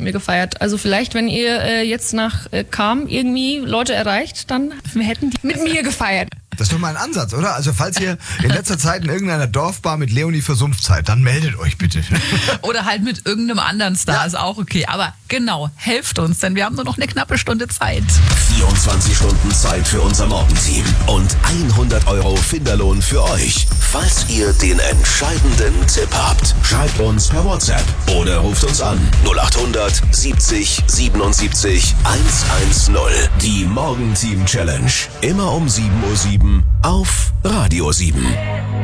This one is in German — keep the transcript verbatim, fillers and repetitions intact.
mir gefeiert. Also vielleicht, wenn ihr äh, jetzt nach äh, Cham irgendwie Leute erreicht, dann hätten die mit mir gefeiert. Das ist doch mal ein Ansatz, oder? Also falls ihr in letzter Zeit in irgendeiner Dorfbar mit Leonie versumpft seid, dann meldet euch bitte. Oder halt mit irgendeinem anderen Star, Ja. ist auch okay. Aber genau, helft uns, denn wir haben nur noch eine knappe Stunde Zeit. vierundzwanzig Stunden Zeit für unser Morgenteam und hundert Euro Finderlohn für euch. Falls ihr den entscheidenden Tipp habt, schreibt uns per WhatsApp oder ruft uns an null acht hundert siebzig siebenundsiebzig hundertzehn. Die Morgenteam Challenge. Immer um sieben Uhr sieben auf Radio sieben.